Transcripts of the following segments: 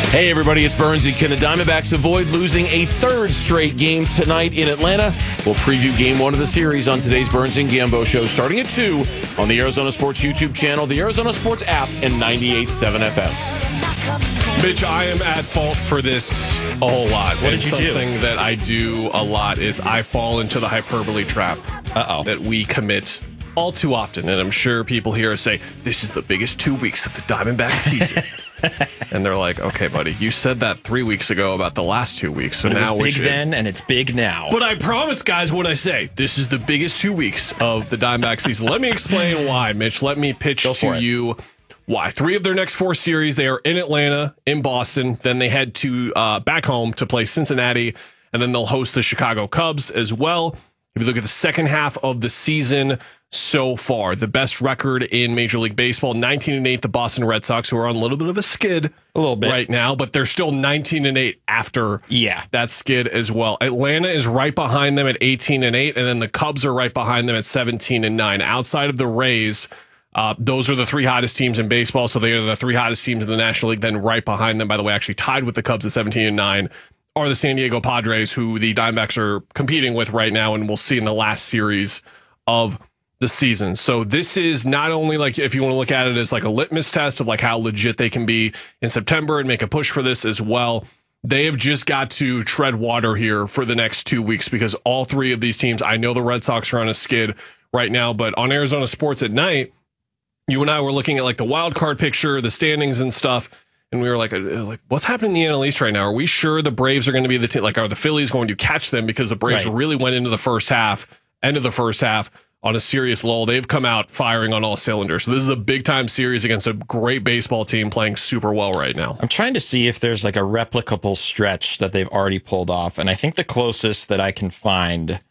Hey everybody, it's Burnsy. Can the Diamondbacks avoid losing a third straight game tonight in Atlanta? We'll preview game one of the series on today's Burns and Gambo show starting at 2 on the Arizona Sports YouTube channel, the Arizona Sports app, and 98.7 FM. Mitch, I am at fault for this a whole lot. What did you do? Something that I do a lot is I fall into the hyperbole trap that we commit all too often. And I'm sure people here say, this is the biggest 2 weeks of the Diamondback season. And they're like, okay, buddy, you said that 3 weeks ago about the last 2 weeks. So it now was big then, and it's big now. But I promise, guys, what I say, this is the biggest 2 weeks of the Diamondback season. Let me explain why, Mitch. Let me pitch to you why. 3 of their next 4 series, they are in Atlanta, in Boston. Then they head to back home to play Cincinnati, and then they'll host the Chicago Cubs as well. If you look at the second half of the season so far, the best record in Major League Baseball, 19-8, the Boston Red Sox, who are on a little bit of a skid right now, but they're still 19-8 after that skid as well. Atlanta is right behind them at 18-8, and then the Cubs are right behind them at 17-9. Outside of the Rays, those are the 3 hottest teams in baseball, so they are the 3 hottest teams in the National League. Then right behind them, by the way, actually tied with the Cubs at 17-9, are the San Diego Padres, who the Diamondbacks are competing with right now, and we'll see in the last series of the season. So this is not only like, if you want to look at it as like a litmus test of like how legit they can be in September and make a push for this as well. They have just got to tread water here for the next 2 weeks, because all 3 of these teams, I know the Red Sox are on a skid right now, but on Arizona Sports at night, you and I were looking at like the wild card picture, the standings and stuff. And we were like, what's happening in the NL East right now? Are we sure the Braves are going to be the team? Like, are the Phillies going to catch them? Because the Braves really went into the end of the first half on a serious lull. They've come out firing on all cylinders. So this is a big time series against a great baseball team playing super well right now. I'm trying to see if there's like a replicable stretch that they've already pulled off. And I think the closest that I can find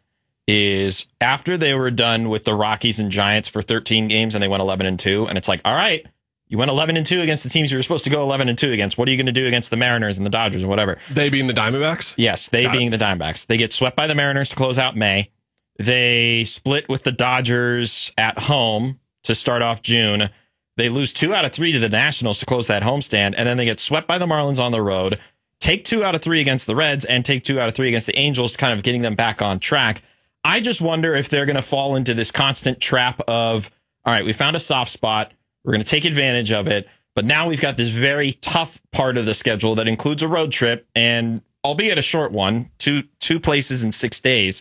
is after they were done with the Rockies and Giants for 13 games and they went 11-2. And it's like, all right, you went 11-2 against the teams you were supposed to go 11-2 against. What are you going to do against the Mariners and the Dodgers and whatever? They being the Diamondbacks? Yes, they being the Diamondbacks. They get swept by the Mariners to close out May. They split with the Dodgers at home to start off June. They lose 2 out of 3 to the Nationals to close that homestand, and then they get swept by the Marlins on the road, take 2 out of 3 against the Reds, and take 2 out of 3 against the Angels, kind of getting them back on track. I just wonder if they're going to fall into this constant trap of, all right, we found a soft spot. We're going to take advantage of it. But now we've got this very tough part of the schedule that includes a road trip, and albeit a short one, two places in 6 days.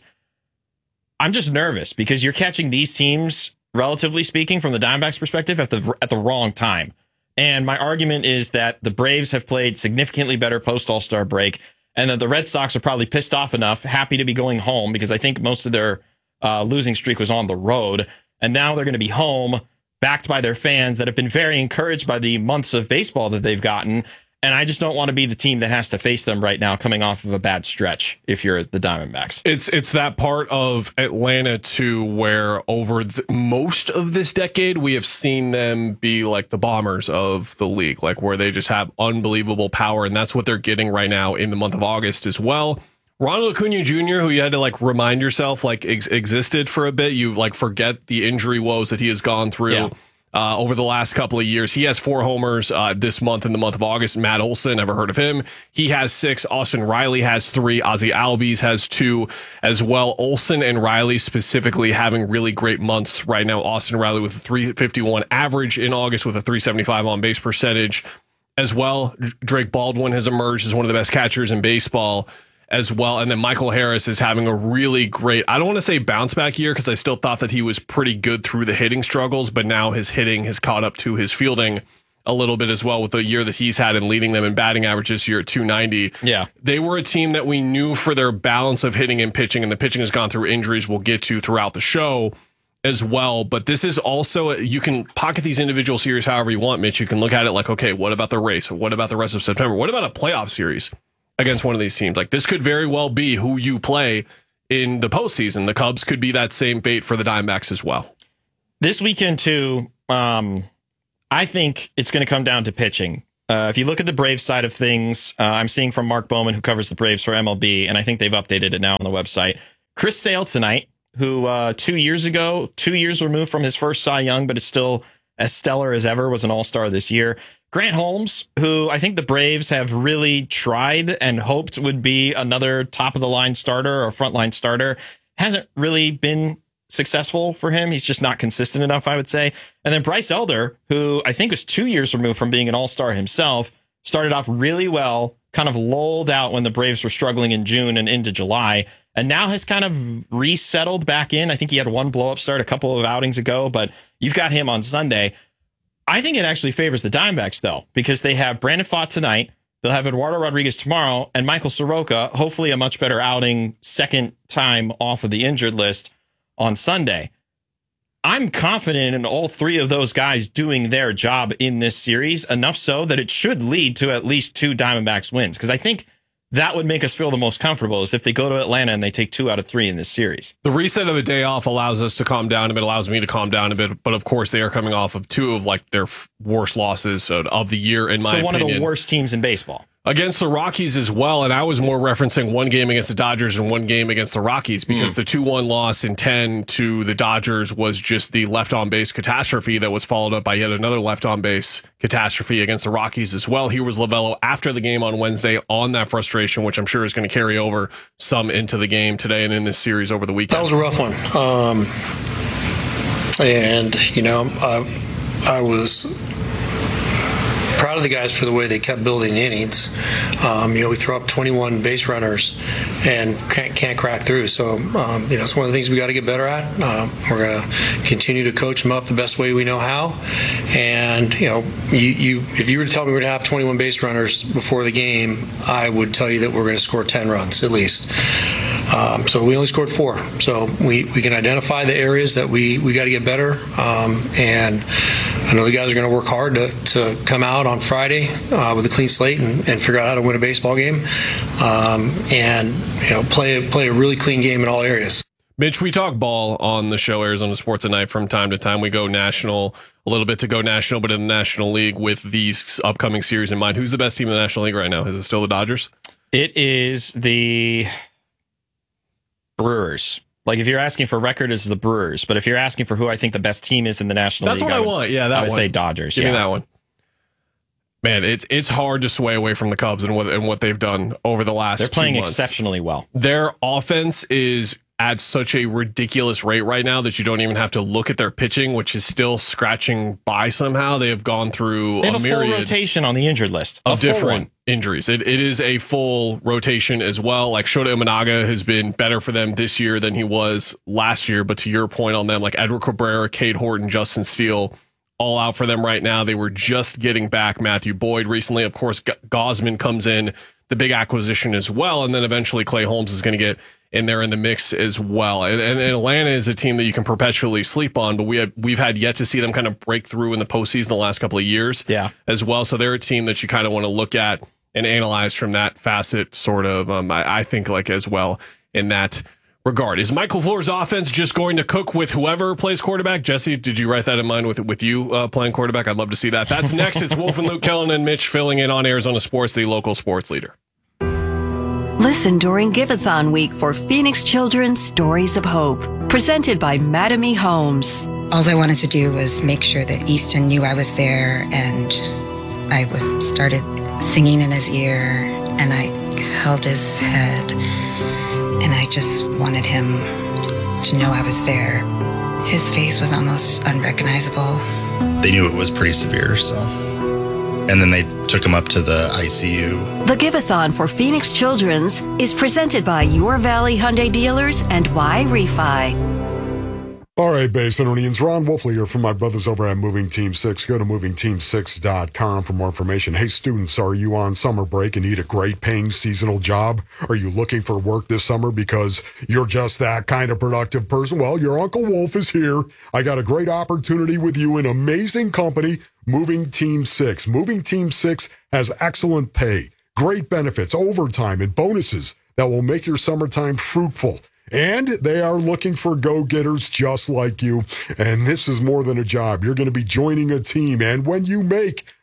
I'm just nervous because you're catching these teams, relatively speaking, from the Diamondbacks' perspective, at the wrong time. And my argument is that the Braves have played significantly better post-All-Star break, and that the Red Sox are probably pissed off enough, happy to be going home, because I think most of their losing streak was on the road. And now they're going to be home, backed by their fans that have been very encouraged by the months of baseball that they've gotten. And I just don't want to be the team that has to face them right now coming off of a bad stretch if you're the Diamondbacks. It's that part of Atlanta, too, where over most of this decade, we have seen them be like the Bombers of the league, like where they just have unbelievable power. And that's what they're getting right now in the month of August as well. Ronald Acuna Jr., who you had to like remind yourself like existed for a bit. You like forget the injury woes that he has gone through over the last couple of years. He has 4 homers this month in the month of August. Matt Olson, never heard of him. He has 6. Austin Riley has 3. Ozzie Albies has 2 as well. Olson and Riley specifically having really great months right now. Austin Riley with a 351 average in August with a 375 on base percentage as well. Drake Baldwin has emerged as one of the best catchers in baseball as well. And then Michael Harris is having a really great, I don't want to say bounce back year, because I still thought that he was pretty good through the hitting struggles, but now his hitting has caught up to his fielding a little bit as well with the year that he's had and leading them in batting average this year at 290. Yeah. They were a team that we knew for their balance of hitting and pitching, and the pitching has gone through injuries we'll get to throughout the show as well. But this is also, you can pocket these individual series however you want, Mitch. You can look at it like, okay, what about the race? What about the rest of September? What about a playoff series against one of these teams? Like, this could very well be who you play in the postseason. The Cubs could be that same bait for the Diamondbacks as well. This weekend, too, I think it's going to come down to pitching. If you look at the Braves side of things, I'm seeing from Mark Bowman, who covers the Braves for MLB, and I think they've updated it now on the website. Chris Sale tonight, who 2 years ago, 2 years removed from his first Cy Young, but is still as stellar as ever, was an all-star this year. Grant Holmes, who I think the Braves have really tried and hoped would be another top-of-the-line starter or frontline starter, hasn't really been successful for him. He's just not consistent enough, I would say. And then Bryce Elder, who I think was 2 years removed from being an all-star himself, started off really well, kind of lulled out when the Braves were struggling in June and into July, and now has kind of resettled back in. I think he had one blow-up start a couple of outings ago, but you've got him on Sunday. I think it actually favors the Diamondbacks, though, because they have Brandon Pfaadt tonight. They'll have Eduardo Rodriguez tomorrow, and Michael Soroka, hopefully a much better outing, second time off of the injured list on Sunday. I'm confident in all three of those guys doing their job in this series, enough so that it should lead to at least 2 Diamondbacks wins, because I think that would make us feel the most comfortable is if they go to Atlanta and they take 2 out of 3 in this series. The reset of a day off allows us to calm down a bit, allows me to calm down a bit. But of course, they are coming off of 2 of like their worst losses of the year, in my opinion. So one of the worst teams in baseball. Against the Rockies as well, and I was more referencing one game against the Dodgers and one game against the Rockies, because the 2-1 loss in 10 to the Dodgers was just the left-on-base catastrophe that was followed up by yet another left-on-base catastrophe against the Rockies as well. Here was Lovello after the game on Wednesday on that frustration, which I'm sure is going to carry over some into the game today and in this series over the weekend. That was a rough one. I was proud of the guys for the way they kept building innings. We throw up 21 base runners and can't crack through. So, it's one of the things we got to get better at. We're going to continue to coach them up the best way we know how. And, if you were to tell me we're going to have 21 base runners before the game, I would tell you that we're going to score 10 runs at least. So we only scored 4. So we can identify the areas that we got to get better. And I know the guys are going to work hard to come out on Friday with a clean slate and figure out how to win a baseball game, and play a really clean game in all areas. Mitch, we talk ball on the show Arizona Sports at Night from time to time. We go national a little bit to go national, but in the National League with these upcoming series in mind. Who's the best team in the National League right now? Is it still the Dodgers? It is the Brewers. Like, if you're asking for record, it's the Brewers. But if you're asking for who I think the best team is in the National League, that's what I want. Yeah, I would say Dodgers. Give me that one. Man, it's hard to sway away from the Cubs and what they've done over the last 2 months. They're playing exceptionally well. Their offense is at such a ridiculous rate right now that you don't even have to look at their pitching, which is still scratching by somehow. They have gone through a myriad full rotation on the injured list of different injuries. It is a full rotation as well. Like, Shota Imanaga has been better for them this year than he was last year. But to your point on them, like Edward Cabrera, Cade Horton, Justin Steele, all out for them right now. They were just getting back Matthew Boyd recently. Of course, Gausman comes in, the big acquisition as well. And then eventually Clay Holmes is going to get in there in the mix as well. And Atlanta is a team that you can perpetually sleep on, but we've had yet to see them kind of break through in the postseason the last couple of years as well. So they're a team that you kind of want to look at and analyze from that facet, sort of, I think, like, as well in that regard. Is Mike LaFleur's offense just going to cook with whoever plays quarterback? Jesse, did you write that in mind with you playing quarterback? I'd love to see that. That's next. It's Wolf and Luke, Kellen and Mitch filling in on Arizona Sports, the local sports leader. Listen during Giveathon week for Phoenix Children's Stories of Hope, presented by Mattamy Homes. All I wanted to do was make sure that Easton knew I was there, and I started singing in his ear, and I held his head, and I just wanted him to know I was there. His face was almost unrecognizable. They knew it was pretty severe, so. And then they took him up to the ICU. The Giveathon for Phoenix Children's is presented by Your Valley Hyundai Dealers and Y Refi. All right, Bay Centurions, Ron Wolfley here from my brothers over at Moving Team 6. Go to movingteam6.com for more information. Hey, students, are you on summer break and need a great paying seasonal job? Are you looking for work this summer because you're just that kind of productive person? Well, your Uncle Wolf is here. I got a great opportunity with you, an amazing company, Moving Team 6. Moving Team 6 has excellent pay, great benefits, overtime, and bonuses that will make your summertime fruitful. And they are looking for go-getters just like you. And this is more than a job. You're going to be joining a team. And when you make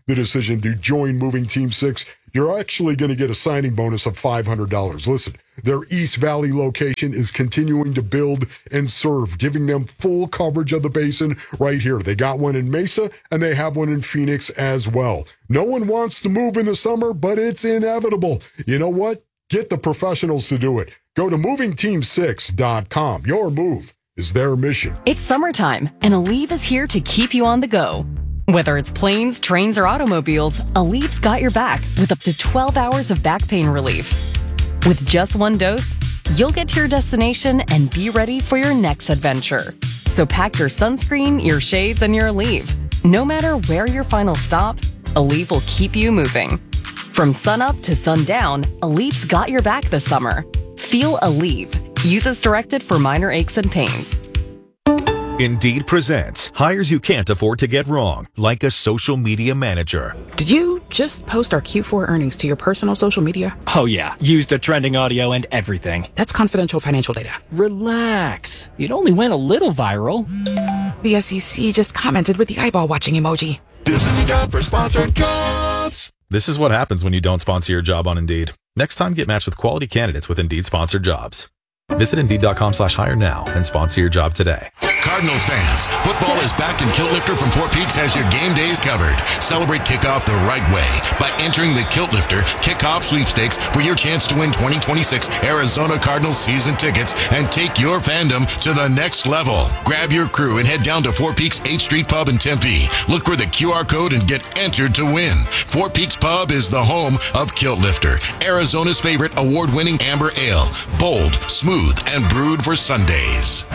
the decision to join Moving Team 6, you're actually going to get a signing bonus of $500. Listen, their East Valley location is continuing to build and serve, giving them full coverage of the basin right here. They got one in Mesa, and they have one in Phoenix as well. No one wants to move in the summer, but it's inevitable. You know what? Get the professionals to do it. Go to movingteam6.com. Your move is their mission. It's summertime, and Aleve is here to keep you on the go. Whether it's planes, trains, or automobiles, Aleve's got your back with up to 12 hours of back pain relief. With just one dose, you'll get to your destination and be ready for your next adventure. So pack your sunscreen, your shades, and your Aleve. No matter where your final stop, Aleve will keep you moving. From sunup to sundown, Aleve's got your back this summer. Feel Aleve. Use as directed for minor aches and pains. Indeed presents hires you can't afford to get wrong, like a social media manager. Did you just post our Q4 earnings to your personal social media? Oh yeah, used a trending audio and everything. That's confidential financial data. Relax. It only went a little viral. The SEC just commented with the eyeball watching emoji. This is a job for sponsored jobs. This is what happens when you don't sponsor your job on Indeed. Next time, get matched with quality candidates with Indeed sponsored jobs. Visit Indeed.com/hire now and sponsor your job today. Cardinals fans, football is back and Kilt Lifter from Fort Peaks has your game days covered. Celebrate kickoff the right way by entering the Kilt Lifter Kickoff Sweepstakes for your chance to win 2026 Arizona Cardinals season tickets and take your fandom to the next level. Grab your crew and head down to Fort Peaks 8th Street Pub in Tempe. Look for the QR code and get entered to win. Fort Peaks Pub is the home of Kilt Lifter, Arizona's favorite award-winning amber ale. Bold, smooth, and brewed for Sundays.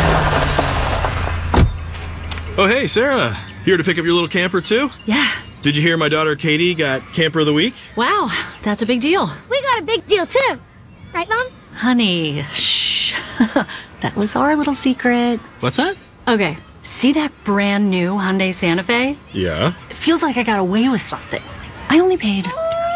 Oh, hey, Sarah. Here to pick up your little camper, too? Yeah. Did you hear my daughter Katie got Camper of the Week? Wow, that's a big deal. We got a big deal, too. Right, Mom? Honey, shh. That was our little secret. What's that? Okay, see that brand new Hyundai Santa Fe? Yeah. It feels like I got away with something. I only paid...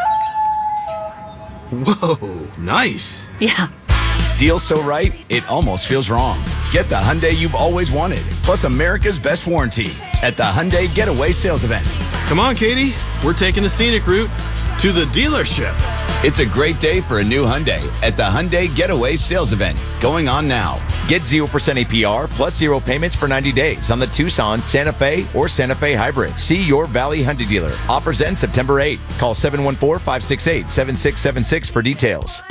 Whoa, nice. Yeah. Deal so right, it almost feels wrong. Get the Hyundai you've always wanted, plus America's best warranty at the Hyundai Getaway Sales Event. Come on, Katie. We're taking the scenic route to the dealership. It's a great day for a new Hyundai at the Hyundai Getaway Sales Event, going on now. Get 0% APR plus 0 payments for 90 days on the Tucson, Santa Fe, or Santa Fe Hybrid. See your Valley Hyundai dealer. Offers end September 8th. Call 714-568-7676 for details.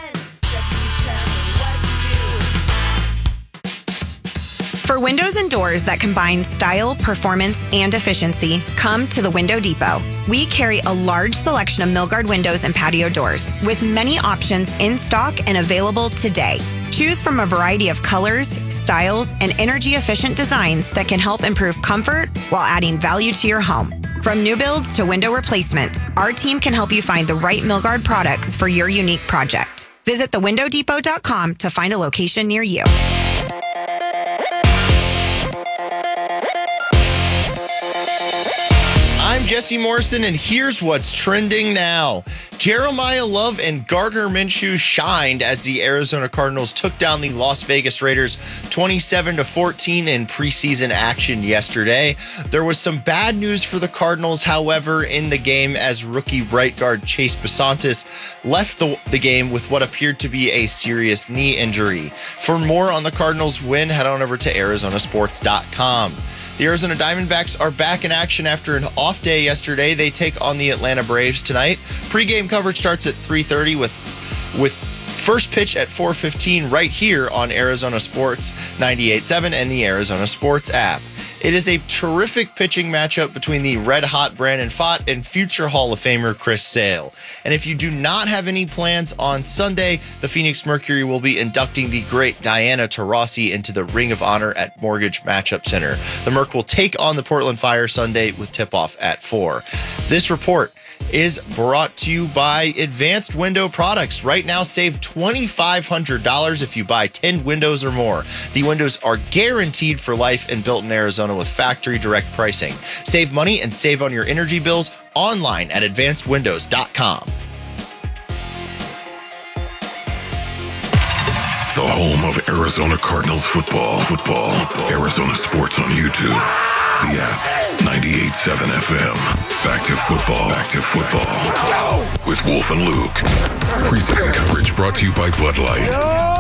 For windows and doors that combine style, performance, and efficiency, come to the Window Depot. We carry a large selection of Milgard windows and patio doors, with many options in stock and available today. Choose from a variety of colors, styles, and energy-efficient designs that can help improve comfort while adding value to your home. From new builds to window replacements, our team can help you find the right Milgard products for your unique project. Visit thewindowdepot.com to find a location near you. I'm Jesse Morrison, and here's what's trending now. Jeremiah Love and Gardner Minshew shined as the Arizona Cardinals took down the Las Vegas Raiders 27-14 in preseason action yesterday. There was some bad news for the Cardinals, however, in the game as rookie right guard Chase Besantis left the game with what appeared to be a serious knee injury. For more on the Cardinals' win, head on over to ArizonaSports.com. The Arizona Diamondbacks are back in action after an off day yesterday. They take on the Atlanta Braves tonight. Pre-game coverage starts at 3:30 with first pitch at 4:15 right here on Arizona Sports 98.7 and the Arizona Sports app. It is a terrific pitching matchup between the red-hot Brandon Pfaadt and future Hall of Famer Chris Sale. And if you do not have any plans on Sunday, the Phoenix Mercury will be inducting the great Diana Taurasi into the Ring of Honor at Mortgage Matchup Center. The Merc will take on the Portland Fire Sunday with tip-off at 4. This report is brought to you by Advanced Window Products. Right now, save $2,500 if you buy 10 windows or more. The windows are guaranteed for life and built in Arizona with factory direct pricing. Save money and save on your energy bills online at advancedwindows.com. The home of Arizona Cardinals football. Arizona Sports on YouTube. The app, 98.7 FM. Back to football. Back to football. With Wolf and Luke. Preseason coverage brought to you by Bud Light.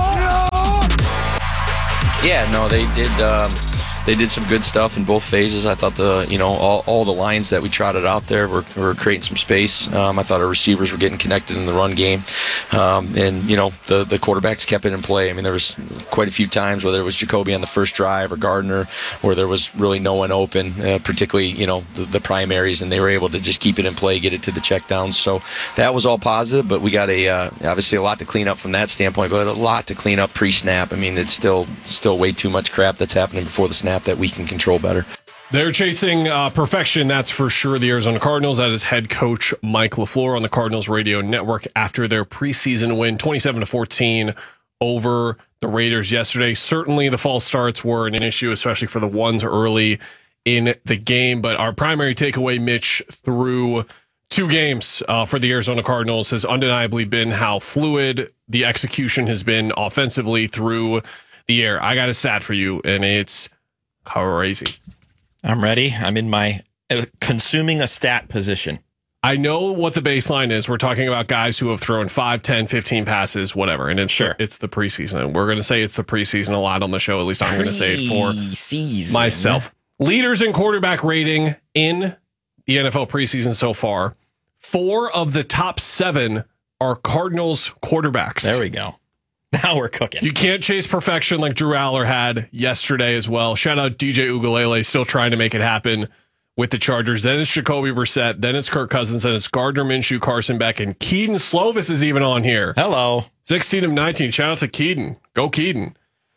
Yeah, no, they did some good stuff in both phases. I thought all the lines that we trotted out there were creating some space. I thought our receivers were getting connected in the run game, and the quarterbacks kept it in play. I mean, there was quite a few times whether it was Jacoby on the first drive or Gardner, where there was really no one open, particularly the primaries, and they were able to just keep it in play, get it to the checkdowns. So that was all positive, but we got obviously a lot to clean up from that standpoint, but a lot to clean up pre-snap. I mean, it's still way too much crap that's happening before the snap that we can control better. They're chasing perfection, that's for sure. The Arizona Cardinals, that is head coach Mike LaFleur on the Cardinals radio network after their preseason win, 27-14 over the Raiders yesterday. Certainly the false starts were an issue, especially for the ones early in the game. But our primary takeaway, Mitch, through two games for the Arizona Cardinals has undeniably been how fluid the execution has been offensively through the air. I got a stat for you, and it's crazy. I'm ready. I'm in my consuming a stat position. I know what the baseline is. We're talking about guys who have thrown 5, 10, 15 passes, whatever. And it's it's the preseason. And we're going to say it's the preseason a lot on the show. At least I'm going to say it for myself. Leaders in quarterback rating in the NFL preseason so far. 4 of the top 7 are Cardinals quarterbacks. There we go. Now we're cooking. You can't chase perfection like Drew Aller had yesterday as well. Shout out DJ Uiagalelei, still trying to make it happen with the Chargers. Then it's Jacoby Brissett. Then it's Kirk Cousins. Then it's Gardner Minshew, Carson Beck, and Keaton Slovis is even on here. Hello. 16 of 19. Shout out to Keaton. Go Keaton.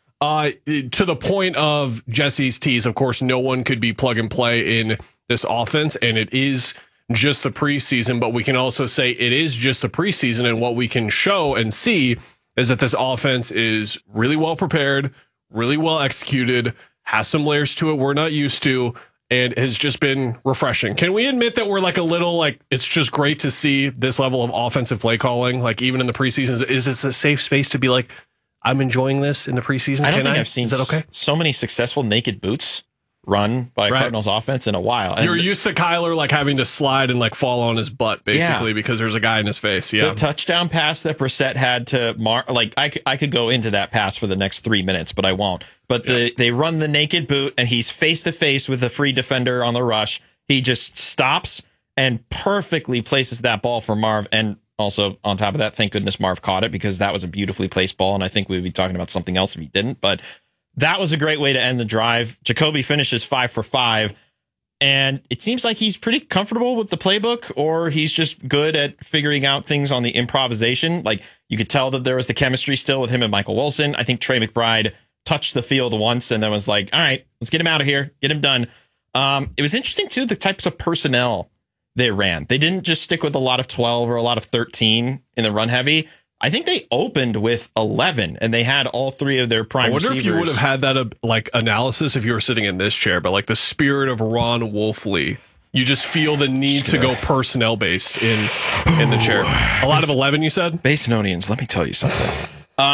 To the point of Jesse's tease, of course, no one could be plug and play in this offense, and it is just the preseason, but we can also say it is just the preseason, and what we can show and see is that this offense is really well prepared, really well executed, has some layers to it we're not used to, and has just been refreshing. Can we admit that we're like a little it's just great to see this level of offensive play calling, like even in the preseason? Is this a safe space to be like, I'm enjoying this in the preseason? I don't think I've seen is that okay? So many successful naked boots run by Cardinals offense in a while. And you're used to Kyler having to slide and fall on his butt basically because there's a guy in his face. Yeah. The touchdown pass that Brissett had to I could go into that pass for the next 3 minutes, but I won't. But they run the naked boot and he's face to face with a free defender on the rush. He just stops and perfectly places that ball for Marv. And also on top of that, thank goodness Marv caught it because that was a beautifully placed ball. And I think we'd be talking about something else if he didn't, but that was a great way to end the drive. Jacoby finishes 5 for 5, and it seems like he's pretty comfortable with the playbook, or he's just good at figuring out things on the improvisation. Like, you could tell that there was the chemistry still with him and Michael Wilson. I think Trey McBride touched the field once and then was like, all right, let's get him out of here, get him done. It was interesting, too, the types of personnel they ran. They didn't just stick with a lot of 12 or a lot of 13 in the run heavy. I think they opened with 11, and they had all 3 of their prime receivers. I wonder if you would have had that analysis if you were sitting in this chair, but the spirit of Ron Wolfley, you just feel the need to go personnel based in the chair. A lot of 11, you said? Basinonians, let me tell you something.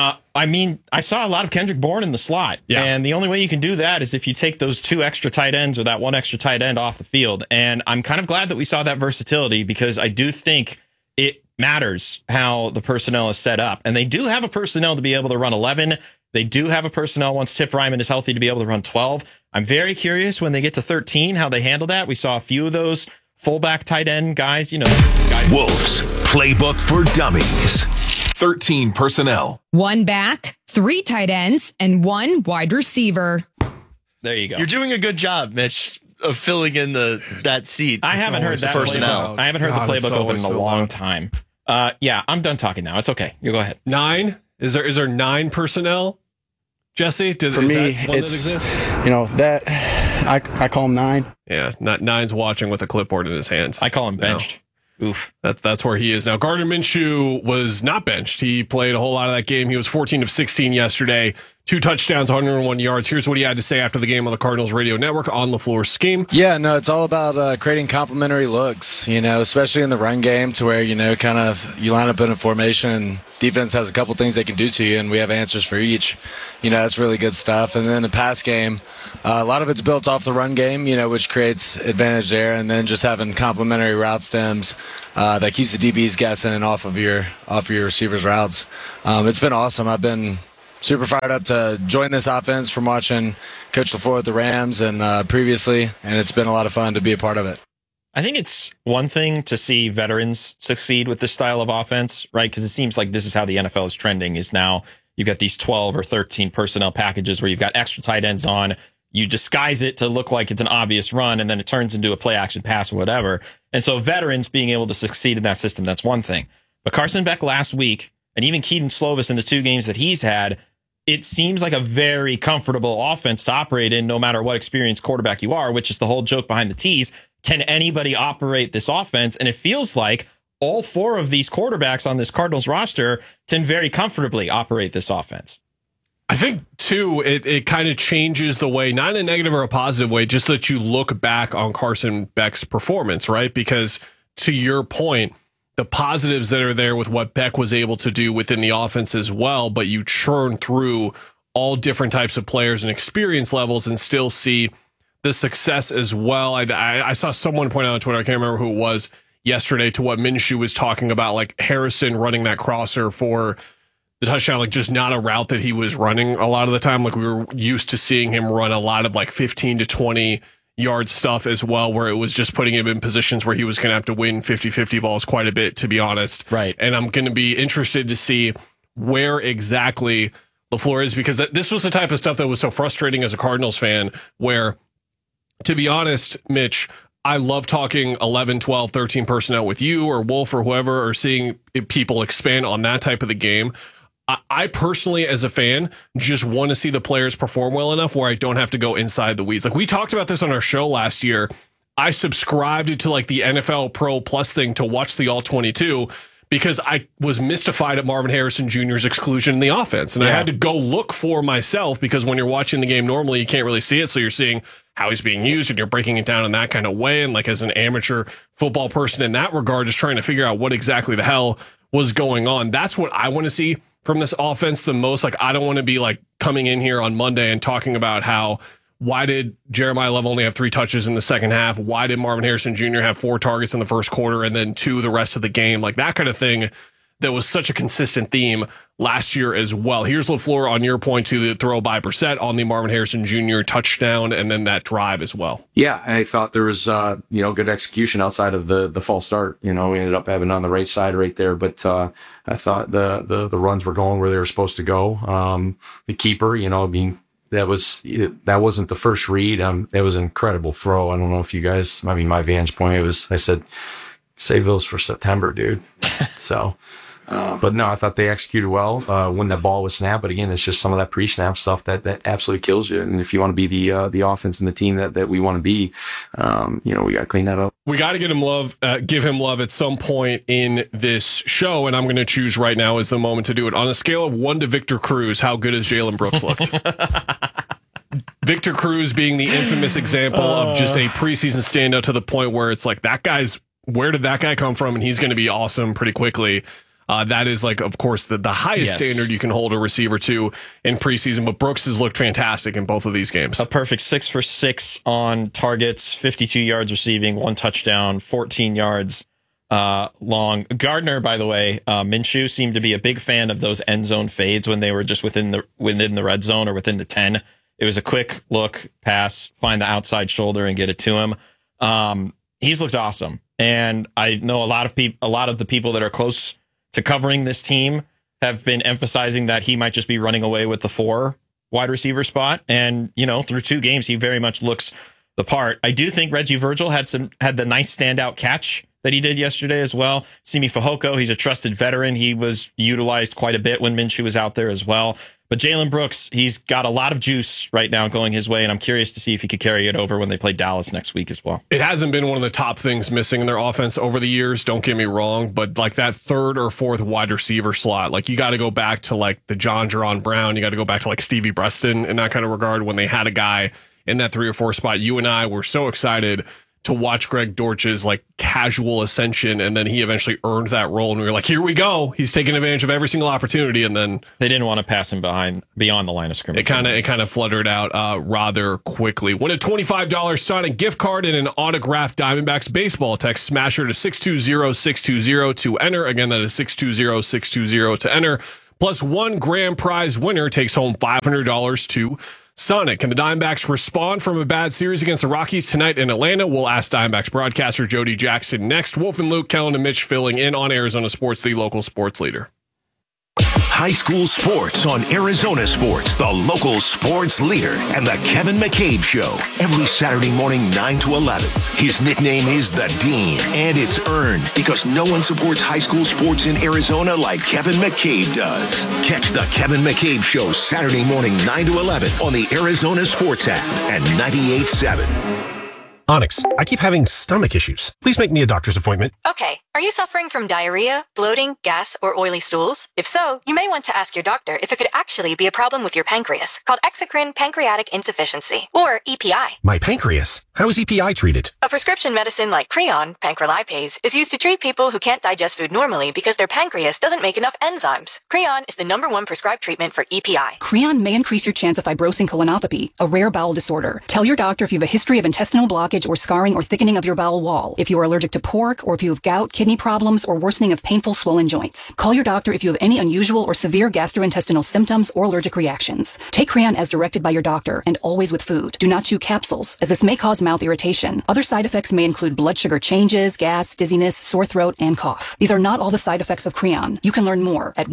I saw a lot of Kendrick Bourne in the slot, and the only way you can do that is if you take those 2 extra tight ends or that 1 extra tight end off the field. And I'm kind of glad that we saw that versatility because I do think it matters how the personnel is set up. And they do have a personnel to be able to run 11. They do have a personnel once Tip Ryman is healthy to be able to run 12. I'm very curious when they get to 13, how they handle that. We saw a few of those fullback tight end guys, Wolves Playbook for Dummies. 13 personnel. 1 back, 3 tight ends, and 1 wide receiver. There you go. You're doing a good job, Mitch, of filling in that seat. I haven't heard that personnel. I haven't heard the playbook open in a long time. I'm done talking now. It's okay. You go ahead. 9? Is there 9 personnel? Jesse, for me, it's that I call him 9. Yeah, not 9's watching with a clipboard in his hands. I call him benched. Oof. That's where he is now. Gardner Minshew was not benched. He played a whole lot of that game. He was 14 of 16 yesterday. 2 touchdowns, 101 yards. Here's what he had to say after the game on the Cardinals radio network on LaFleur's scheme. Yeah, no, it's all about creating complementary looks, especially in the run game to where, kind of you line up in a formation and defense has a couple things they can do to you, and we have answers for each. That's really good stuff. And then the pass game, a lot of it's built off the run game, which creates advantage there. And then just having complementary route stems that keeps the DBs guessing and off of your receivers' routes. It's been awesome. I've been super fired up to join this offense from watching Coach LaFleur at the Rams and previously, and it's been a lot of fun to be a part of it. I think it's one thing to see veterans succeed with this style of offense, right? Because it seems like this is how the NFL is trending, is now you've got these 12 or 13 personnel packages where you've got extra tight ends on. You disguise it to look like it's an obvious run, and then it turns into a play action pass or whatever. And so veterans being able to succeed in that system, that's one thing. But Carson Beck last week, and even Keaton Slovis in the 2 games that he's had, it seems like a very comfortable offense to operate in no matter what experienced quarterback you are, which is the whole joke behind the tease. Can anybody operate this offense? And it feels like all 4 of these quarterbacks on this Cardinals roster can very comfortably operate this offense. I think, too, it kind of changes the way, not in a negative or a positive way, just that you look back on Carson Beck's performance, right? Because to your point, the positives that are there with what Beck was able to do within the offense as well, but you churn through all different types of players and experience levels and still see the success as well. I saw someone point out on Twitter, I can't remember who it was, yesterday, to what Minshew was talking about, like Harrison running that crosser for the touchdown, like just not a route that he was running a lot of the time. Like we were used to seeing him run a lot of like 15 to 20 yard stuff as well, where it was just putting him in positions where he was going to have to win 50-50 balls quite a bit, to be honest. Right. And I'm going to be interested to see where exactly LaFleur is, because this was the type of stuff that was so frustrating as a Cardinals fan, where, to be honest, Mitch, I love talking 11, 12, 13 personnel with you or Wolf or whoever, or seeing people expand on that type of the game. I personally, as a fan, just want to see the players perform well enough where I don't have to go inside the weeds. Like we talked about this on our show last year. I subscribed to like the NFL Pro Plus thing to watch the All 22 because I was mystified at Marvin Harrison Jr.'s exclusion in the offense. And I had to go look for myself, because when you're watching the game normally, you can't really see it. So you're seeing how he's being used and you're breaking it down in that kind of way. And like as an amateur football person in that regard, just trying to figure out what exactly the hell was going on. That's what I want to see from this offense the most. Like, I don't want to be like coming in here on Monday and talking about why did Jeremiah Love only have 3 touches in the second half? Why did Marvin Harrison Jr. have 4 targets in the first quarter and then 2 the rest of the game? Like that kind of thing that was such a consistent theme last year as well. Here's LaFleur on your point to the throw by Brissett on the Marvin Harrison Jr. touchdown and then that drive as well. Yeah, I thought there was good execution outside of the false start. We ended up having on the right side right there, but I thought the runs were going where they were supposed to go. The keeper, that wasn't the first read. It was an incredible throw. I don't know if you guys, my vantage point, I said, save those for September, dude. So, but no, I thought they executed well when that ball was snapped. But again, it's just some of that pre-snap stuff that absolutely kills you. And if you want to be the offense and the team that we want to be, we got to clean that up. We got to give him love at some point in this show. And I'm going to choose right now as the moment to do it. On a scale of 1 to Victor Cruz, how good has Jalen Brooks looked? Victor Cruz being the infamous example of just a preseason standout to the point where it's like, where did that guy come from? And he's going to be awesome pretty quickly. That is, like, of course, the highest standard you can hold a receiver to in preseason. But Brooks has looked fantastic in both of these games. A perfect 6 for 6 on targets, 52 yards receiving, 1 touchdown, 14 yards long. Gardner, by the way, Minshew seemed to be a big fan of those end zone fades when they were just within the red zone or within the 10. It was a quick look, pass, find the outside shoulder, and get it to him. He's looked awesome. And I know a lot of the people that are close to covering this team have been emphasizing that he might just be running away with the 4 wide receiver spot. And, through 2 games, he very much looks the part. I do think Reggie Virgil had the nice standout catch that he did yesterday as well. Simi Fehoko, he's a trusted veteran. He was utilized quite a bit when Minshew was out there as well. But Jalen Brooks, he's got a lot of juice right now going his way, and I'm curious to see if he could carry it over when they play Dallas next week as well. It hasn't been one of the top things missing in their offense over the years, don't get me wrong, but like that 3rd or 4th wide receiver slot, like you got to go back to like the John Jaron Brown, you got to go back to like Stevie Breston in that kind of regard when they had a guy in that 3 or 4 spot. You and I were so excited to watch Greg Dortch's like casual ascension, and then he eventually earned that role, and we were like, here we go. He's taking advantage of every single opportunity, and then they didn't want to pass him beyond the line of scrimmage. It kind of fluttered out rather quickly. Win a $25 Sonic gift card and an autographed Diamondbacks baseball. Text Smasher to 620-620 to enter. Again, that is 620-620 to enter. Plus, one grand prize winner takes home $500 to Sonic. Can the Diamondbacks respond from a bad series against the Rockies tonight in Atlanta? We'll ask Diamondbacks broadcaster Jody Jackson next. Wolf and Luke, Kellen and Mitch filling in on Arizona Sports, the local sports leader. High school sports on Arizona Sports, the local sports leader, and the Kevin McCabe Show. Every Saturday morning, 9 to 11. His nickname is The Dean, and it's earned because no one supports high school sports in Arizona like Kevin McCabe does. Catch the Kevin McCabe Show Saturday morning, 9 to 11 on the Arizona Sports app and 98.7. Onyx, I keep having stomach issues. Please make me a doctor's appointment. Okay, are you suffering from diarrhea, bloating, gas, or oily stools? If so, you may want to ask your doctor if it could actually be a problem with your pancreas, called exocrine pancreatic insufficiency, or EPI. My pancreas? How is EPI treated? A prescription medicine like Creon, pancrelipase, is used to treat people who can't digest food normally because their pancreas doesn't make enough enzymes. Creon is the #1 prescribed treatment for EPI. Creon may increase your chance of fibrosing colonopathy, a rare bowel disorder. Tell your doctor if you have a history of intestinal blockage or scarring or thickening of your bowel wall, if you are allergic to pork, or if you have gout, kidney problems, or worsening of painful swollen joints. Call your doctor if you have any unusual or severe gastrointestinal symptoms or allergic reactions. Take Creon as directed by your doctor and always with food. Do not chew capsules, as this may cause mouth irritation. Other side effects may include blood sugar changes, gas, dizziness, sore throat, and cough. These are not all the side effects of Creon. You can learn more at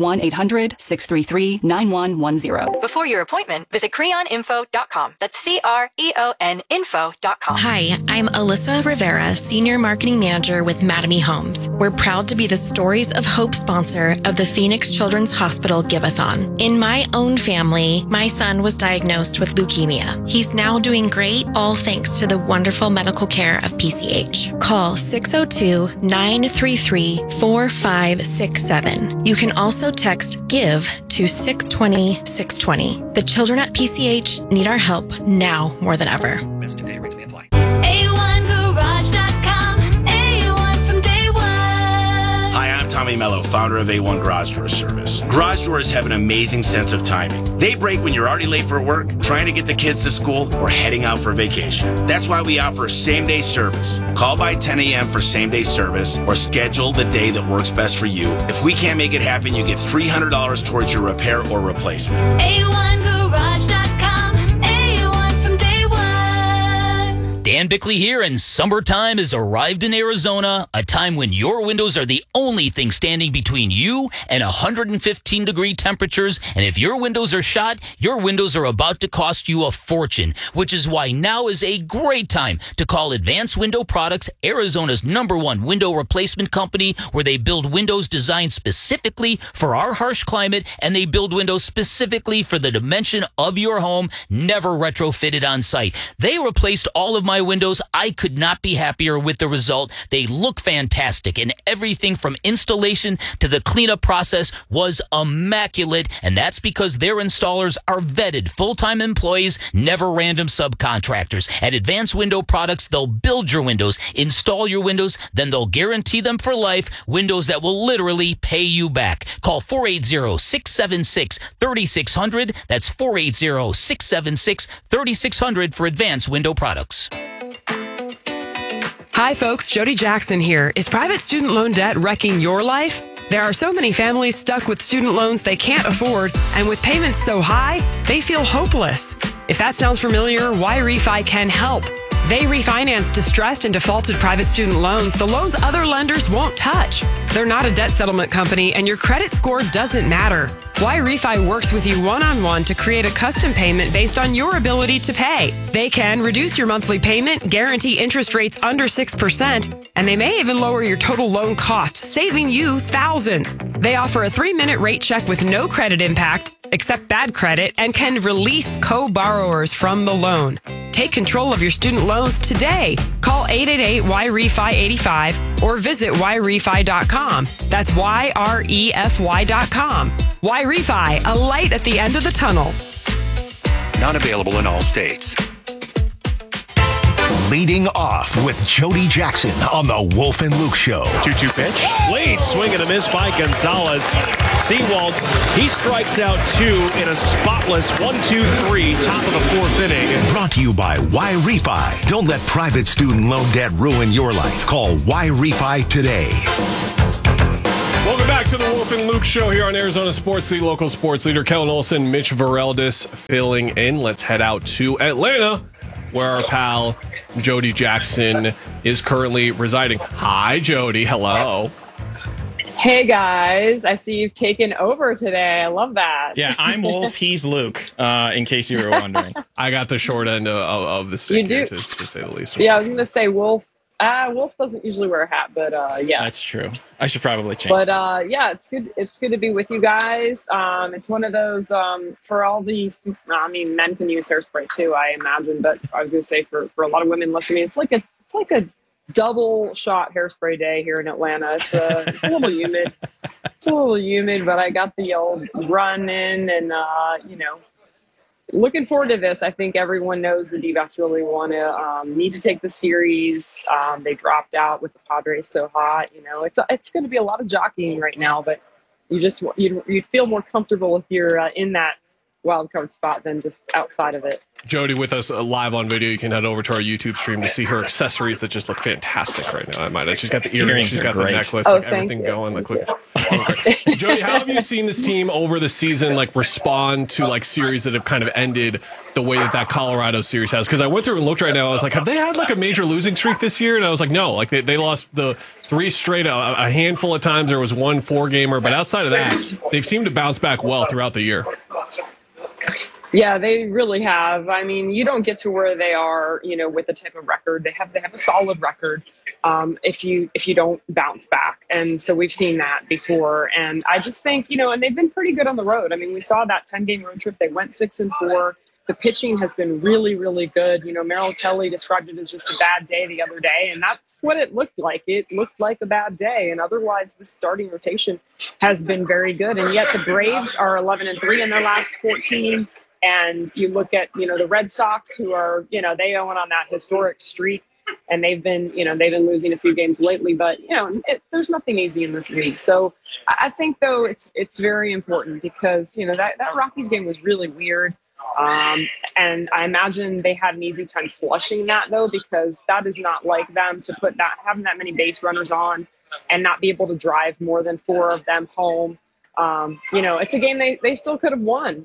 1-800-633-9110. Before your appointment, visit creoninfo.com. That's CREON info.com. Hi, I'm Alyssa Rivera, Senior Marketing Manager with Mattamy Homes. We're proud to be the Stories of Hope sponsor of the Phoenix Children's Hospital Give-a-thon. In my own family, my son was diagnosed with leukemia. He's now doing great, all thanks to the wonderful medical care of PCH. Call 602-933-4567. You can also text GIVE to 620-620. The children at PCH need our help now more than ever. A1Garage.com. A1 from day one. Hi, I'm Tommy Mello, founder of A1 Garage Door Service. Garage doors have an amazing sense of timing. They break when you're already late for work, trying to get the kids to school, or heading out for vacation. That's why we offer same-day service. Call by 10 a.m. for same-day service, or schedule the day that works best for you. If we can't make it happen, you get $300 towards your repair or replacement. A1Garage.com. A1 from day one. Dan Bickley here, and summertime has arrived in Arizona, a time when your windows are the only thing standing between you and 115-degree temperatures. And if your windows are shot, your windows are about to cost you a fortune, which is why now is a great time to call Advanced Window Products, Arizona's #1 window replacement company, where they build windows designed specifically for our harsh climate, and they build windows specifically for the dimension of your home, never retrofitted on site. They replaced all of my windows. I could not be happier with the result. They look fantastic, and everything from installation to the cleanup process was immaculate, and that's because their installers are vetted full-time employees, never random subcontractors. At Advanced Window Products, they'll build your windows, install your windows, then they'll guarantee them for life, windows that will literally pay you back. Call 480-676-3600. That's 480-676-3600 for Advanced Window Products. Hi folks, Jody Jackson here. Is private student loan debt wrecking your life? There are so many families stuck with student loans they can't afford, and with payments so high, they feel hopeless. If that sounds familiar, YRefi can help. They refinance distressed and defaulted private student loans, the loans other lenders won't touch. They're not a debt settlement company, and your credit score doesn't matter. YRefi works with you one-on-one to create a custom payment based on your ability to pay. They can reduce your monthly payment, guarantee interest rates under 6%, and they may even lower your total loan cost, saving you thousands. They offer a 3-minute rate check with no credit impact, accept bad credit, and can release co-borrowers from the loan. Take control of your student loans today. Call 888-YREFI-85 or visit YRefi.com. That's YREFY.com. YRefi, a light at the end of the tunnel. Not available in all states. Leading off with Jody Jackson on the Wolf and Luke Show. 2-2 pitch. Late swing and a miss by Gonzalez. Sewald, he strikes out 2 in a spotless 1-2-3, top of the 4th inning. Brought to you by Y-Refi. Don't let private student loan debt ruin your life. Call Y-Refi today. Welcome back to the Wolf and Luke Show here on Arizona Sports, the local sports leader. Kellen Olson, Mitch Vareldis filling in. Let's head out to Atlanta, where our pal Jody Jackson is currently residing. Hi, Jody. Hello. Hey, guys. I see you've taken over today. I love that. Yeah, I'm Wolf. He's Luke, in case you were wondering. I got the short end of the stick here, to say the least. Yeah, I was going to say Wolf. Wolf doesn't usually wear a hat, but yeah. That's true. I should probably change But yeah, it's good. It's good to be with you guys. It's one of those for all the. I mean, men can use hairspray too, I imagine. But I was going to say for a lot of women listening, it's like a double shot hairspray day here in Atlanta. It's a little humid. It's a little humid, but I got the old run in, and looking forward to this. I think everyone knows the D-backs really want to need to take the series. They dropped out with the Padres so hot. It's going to be a lot of jockeying right now, but you'd feel more comfortable if you're in that wild card spot than just outside of it. Jody with us live on video. You can head over to our YouTube stream to see her accessories that just look fantastic right now. I might add. She's got the earrings, she's got the necklace, everything going. Jody, how have you seen this team over the season respond to series that have kind of ended the way that Colorado series has? Because I went through and looked right now. I was like, have they had a major losing streak this year? And I was like, no. They lost the 3 straight. A handful of times there was 1 4-gamer, but outside of that, they've seemed to bounce back well throughout the year. Yeah, they really have. I mean, you don't get to where they are, with the type of record they have. They have a solid record if you don't bounce back, and so we've seen that before. And I just think, and they've been pretty good on the road. I mean, we saw that 10-game road trip. They went 6-4. The pitching has been really, really good. Merrill Kelly described it as just a bad day the other day, and that's what it looked like. It looked like a bad day, and otherwise the starting rotation has been very good. And yet the Braves are 11-3 in their last 14. And you look at, the Red Sox, who are, they own on that historic streak, and they've been losing a few games lately. But there's nothing easy in this league. So I think though it's very important because that Rockies game was really weird, and I imagine they had an easy time flushing that though, because that is not like them to having that many base runners on and not be able to drive more than 4 of them home. It's a game they still could have won,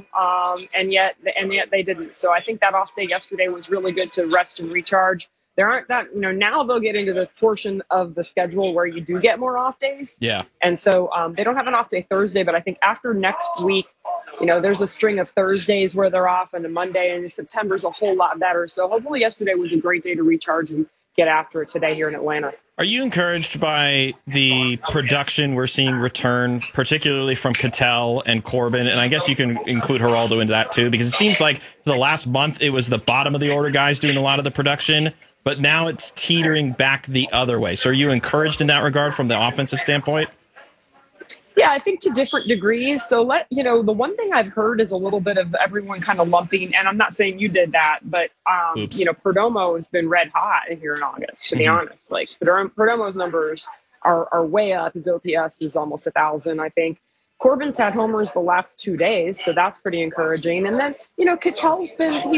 and yet they didn't. So I think that off day yesterday was really good to rest and recharge. There aren't that, now they'll get into the portion of the schedule where you do get more off days. Yeah. And so they don't have an off day Thursday, but I think after next week, there's a string of Thursdays where they're off and a Monday, and September's a whole lot better. So hopefully yesterday was a great day to recharge and get after it today here in Atlanta. Are you encouraged by the production we're seeing return, particularly from Ketel and Corbin? And I guess you can include Geraldo into that too, because it seems like the last month it was the bottom of the order guys doing a lot of the production, but now it's teetering back the other way. So are you encouraged in that regard from the offensive standpoint? Yeah, I think to different degrees. So the one thing I've heard is a little bit of everyone kind of lumping, and I'm not saying you did that, but Perdomo has been red hot here in August, to be honest. Perdomo's numbers are way up. His OPS is almost 1,000, I think. Corbin's had homers the last 2 days, so that's pretty encouraging. And then, Ketel's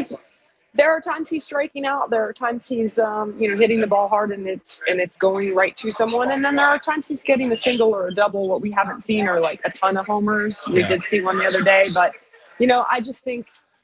there are times he's striking out. There are times he's, hitting the ball hard and it's going right to someone. And then there are times he's getting a single or a double. What we haven't seen are a ton of homers. We did see one the other day, but I just think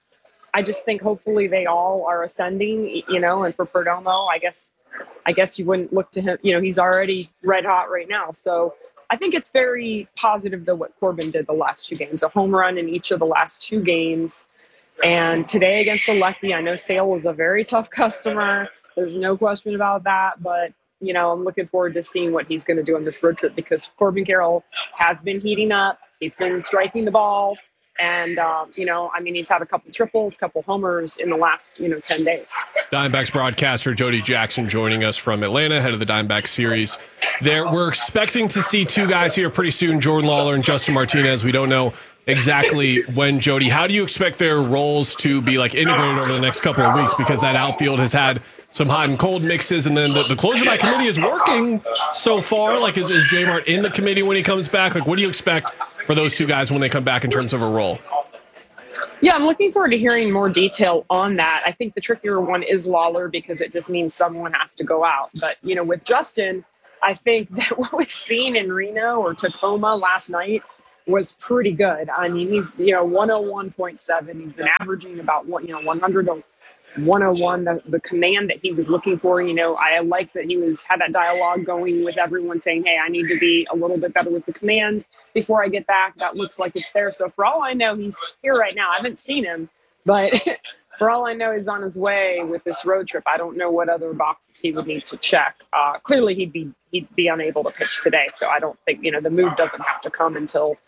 hopefully they all are ascending. And for Perdomo, I guess you wouldn't look to him. He's already red hot right now. So I think it's very positive to what Corbin did the last 2 games. A home run in each of the last 2 games. And today against the lefty, I know Sale is a very tough customer. There's no question about that. But, I'm looking forward to seeing what he's going to do on this road trip because Corbin Carroll has been heating up. He's been striking the ball. And, he's had a couple triples, couple homers in the last, 10 days. Diamondbacks broadcaster Jody Jackson joining us from Atlanta, head of the Diamondbacks series. We're expecting to see 2 guys here pretty soon, Jordan Lawler and Justin Martinez. We don't know exactly when. Jody, how do you expect their roles to be integrated over the next couple of weeks? Because that outfield has had some hot and cold mixes, and then the closer by committee is working so far. Like, is J-Mart in the committee when he comes back? Like, what do you expect for those two guys when they come back in terms of a role? Yeah, I'm looking forward to hearing more detail on that. I think the trickier one is Lawler because it just means someone has to go out. But, with Justin, I think that what we've seen in Reno or Tacoma last night was pretty good. I mean, he's, 101.7. He's been averaging about, 100 to 101, the command that he was looking for. I like that he had that dialogue going with everyone saying, hey, I need to be a little bit better with the command before I get back. That looks like it's there. So for all I know, he's here right now. I haven't seen him, but for all I know, he's on his way with this road trip. I don't know what other boxes he would need to check. Clearly he'd be unable to pitch today. So I don't think, the move doesn't have to come until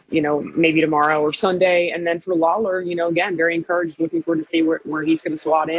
maybe tomorrow or Sunday. And then for Lawler, again, very encouraged, looking forward to see where he's going to slot in.